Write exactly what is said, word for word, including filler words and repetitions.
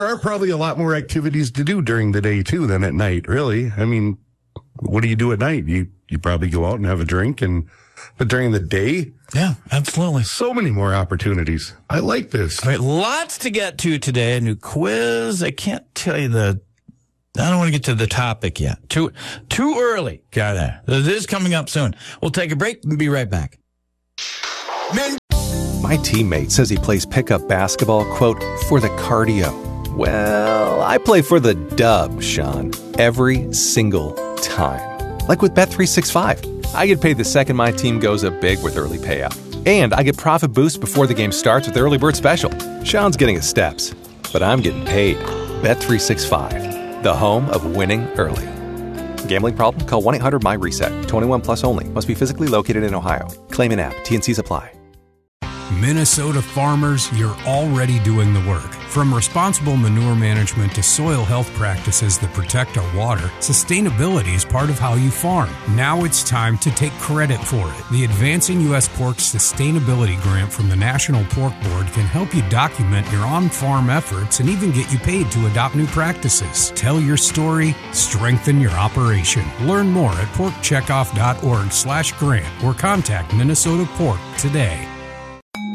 are probably a lot more activities to do during the day, too, than at night, really. I mean, what do you do at night? You you probably go out and have a drink, and but during the day, yeah, absolutely. So many more opportunities. I like this. All right, lots to get to today. A new quiz. I can't tell you the, I don't want to get to the topic yet. Too, too early. Got it. This is coming up soon. We'll take a break and be right back. Men- My teammate says he plays pickup basketball, quote, for the cardio. Well, I play for the dub, Sean, every single time. Like with Bet three sixty-five. I get paid the second my team goes up big with early payout. And I get profit boosts before the game starts with Early Bird Special. Sean's getting his steps, but I'm getting paid. Bet three sixty-five, the home of winning early. Gambling problem? Call one eight hundred my reset. twenty-one plus only. Must be physically located in Ohio. Claim in app. T N Cs apply. Minnesota farmers, you're already doing the work. From responsible manure management to soil health practices that protect our water, sustainability is part of how you farm. Now it's time to take credit for it. The Advancing U S Pork Sustainability Grant from the National Pork Board can help you document your on-farm efforts and even get you paid to adopt new practices. Tell your story, strengthen your operation. Learn more at pork checkoff dot org slash grant or contact Minnesota Pork today.